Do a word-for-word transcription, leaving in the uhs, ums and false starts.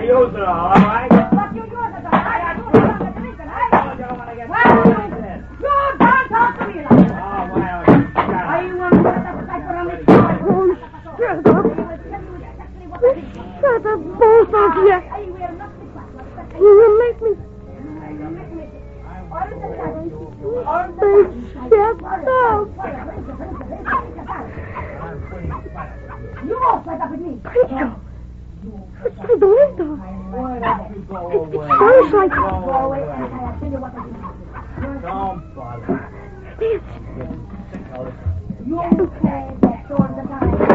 I use it all, all right? But you use it all right. You don't want to drink it, eh? Oh, you don't want to get Well, you, started. you don't talk to me like that. Oh, well, shut up. I want to set up a fight for a week. Oh, shut up. I will tell you exactly what I think. Shut up, both of you. I will not be quiet. You will make me... I will make me. All the time. All the They time. shut up. You won't set up with me. Pinto. What's through the window? Why don't you go away? It sounds like... Go Go away. away. I'll tell you what I think. Don't bother. Yes. Sick of this. You say